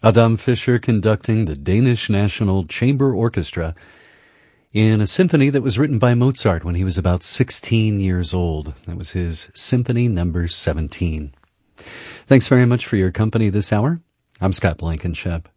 Adam Fischer conducting the Danish National Chamber Orchestra in a symphony that was written by Mozart when he was about 16 years old. That was his Symphony Number 17. Thanks very much for your company this hour. I'm Scott Blankenship.